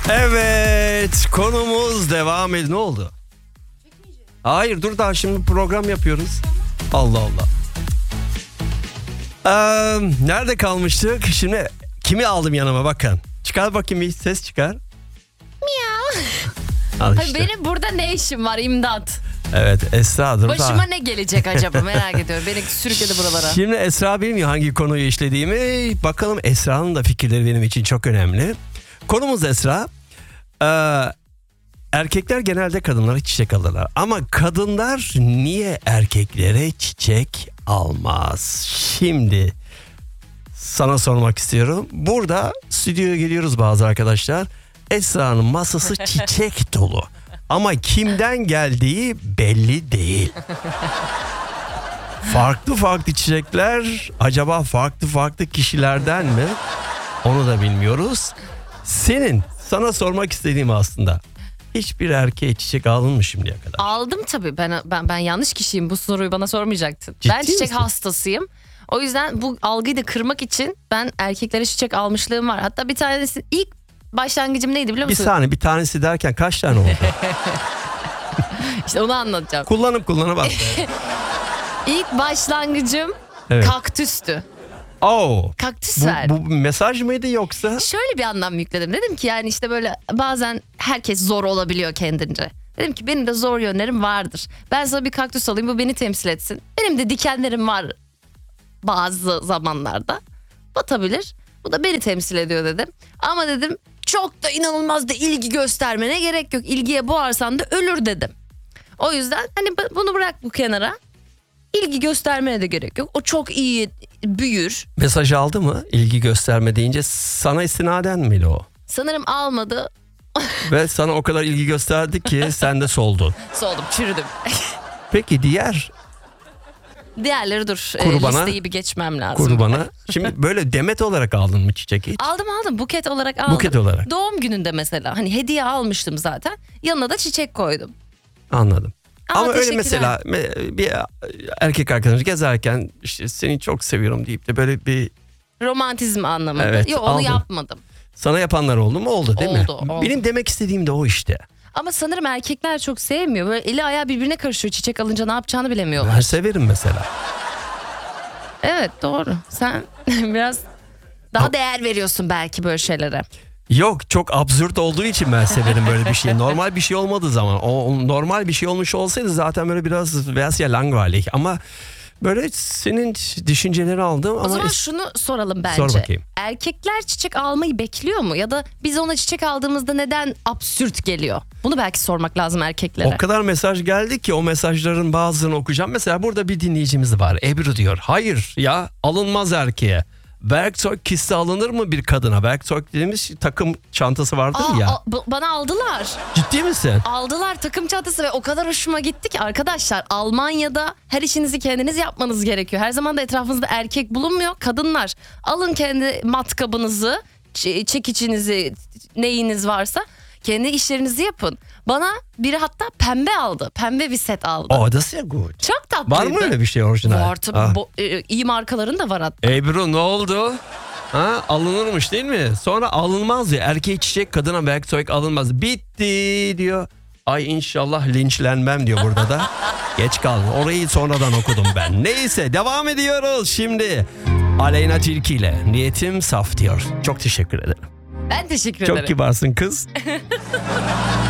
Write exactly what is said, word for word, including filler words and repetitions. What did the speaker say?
Evet, konumuz devam ediyor. Ne oldu? Hayır, dur daha şimdi program yapıyoruz. Allah Allah. Ee, nerede kalmıştık? Şimdi kimi aldım yanıma bakın. Çıkar bakayım, bir ses çıkar. Miau. Al işte. Benim burada ne işim var, imdat. Evet, Esra'dır. Başıma ne gelecek acaba, merak ediyorum. Beni sürükledi buralara. Şimdi Esra bilmiyor hangi konuyu işlediğimi. Bakalım, Esra'nın da fikirleri benim için çok önemli. Konumuz Esra. Ee, erkekler genelde kadınlara çiçek alırlar. Ama kadınlar niye erkeklere çiçek almaz? Şimdi sana sormak istiyorum. Burada stüdyoya geliyoruz bazı arkadaşlar. Esra'nın masası çiçek dolu. Ama kimden geldiği belli değil. Farklı farklı çiçekler acaba farklı farklı kişilerden mi? Onu da bilmiyoruz. Senin, sana sormak istediğim aslında. Hiçbir erkeğe çiçek aldın mı şimdiye kadar? Aldım tabii. Ben ben ben yanlış kişiyim. Bu soruyu bana sormayacaktın. Ciddi ben çiçek misin? hastasıyım. O yüzden bu algıyı da kırmak için ben erkeklere çiçek almışlığım var. Hatta bir tanesi ilk başlangıcım neydi biliyor Bir musun? saniye, bir tanesi derken kaç tane oldu? İşte onu anlatacağım. Kullanıp kullanıp bak. İlk başlangıcım Evet. kaktüstü. Oo. Kaktüs Bu, ver. bu mesaj mıydı yoksa? Şöyle bir anlam yükledim. Dedim ki yani işte böyle bazen herkes zor olabiliyor kendince. Dedim ki benim de zor yönlerim vardır. Ben sana bir kaktüs alayım, bu beni temsil etsin. Benim de dikenlerim var bazı zamanlarda. Batabilir. Bu da beni temsil ediyor dedim. Ama dedim çok da inanılmaz da ilgi göstermene gerek yok. İlgiye boğarsan da ölür dedim. O yüzden hani bunu bırak bu kenara. İlgi göstermene de gerek yok. O çok iyi büyür. Mesaj aldı mı? İlgi gösterme deyince sana istinaden miydi o? Sanırım almadı. Ve sana o kadar ilgi gösterdi ki sen de soldun. Soldum, çürüdüm. Peki diğer Diğerleri dur. Kurbana, e, listeyi bir geçmem lazım. kurbana. Şimdi böyle demet olarak aldın mı çiçek hiç? Aldım aldım buket olarak aldım. Buket olarak. Doğum gününde mesela hani hediye almıştım zaten. Yanına da çiçek koydum. Anladım. Aa, Ama öyle teşekkürler. mesela me- bir erkek arkadaş gezerken işte seni çok seviyorum deyip de böyle bir Romantizm anlamında. Evet, Yok onu aldım. yapmadım. sana yapanlar oldu mu? Oldu değil mi? Oldu, oldu. Benim demek istediğim de o işte. Ama sanırım erkekler çok sevmiyor. Böyle eli ayağı birbirine karışıyor. Çiçek alınca ne yapacağını bilemiyorlar. Ben severim mesela. Evet doğru. Sen biraz daha değer veriyorsun belki böyle şeylere. Yok, çok absürt olduğu için ben severim böyle bir şey. Normal bir şey olmadığı zaman. O normal bir şey olmuş olsaydı zaten böyle biraz biraz ya langweilig. Ama böyle senin düşünceleri aldım. O ama zaman es- şunu soralım bence. Sor bakayım. Erkekler çiçek almayı bekliyor mu? Ya da biz ona çiçek aldığımızda neden absürt geliyor? Bunu belki sormak lazım erkeklere. O kadar mesaj geldi ki o mesajların bazılarını okuyacağım. Mesela burada bir dinleyicimiz var. Ebru diyor. Hayır ya, alınmaz erkeğe. Werkzeug kisi alınır mı bir kadına? Werkzeug dediğimiz takım çantası vardır Aa, ya. a- bu- bana aldılar. Ciddi misin? Aldılar takım çantası ve o kadar hoşuma gitti ki arkadaşlar, Almanya'da her işinizi kendiniz yapmanız gerekiyor. Her zaman da etrafınızda erkek bulunmuyor. Kadınlar alın kendi matkabınızı, ç- çekicinizi, neyiniz varsa kendi işlerinizi yapın. Bana biri hatta pembe aldı. Pembe bir set aldı. Oh, das ist ja gut. Çok tatlıydı. Var mı öyle bir şey orijinal? Var tabii. Ah. Bo- e, iyi markaların da var hatta. Ebru ne oldu? Ha, alınırmış değil mi? Sonra alınmaz ya. Erkeğe çiçek, kadına werkzeug alınmaz. Bitti diyor. Ay inşallah linçlenmem diyor burada da. Geç kaldım. Orayı sonradan okudum ben. Neyse, devam ediyoruz şimdi. Aleyna Tilki ile Niyetim Saf diyor. Çok teşekkür ederim. Ben teşekkür Çok ederim. kibarsın kız.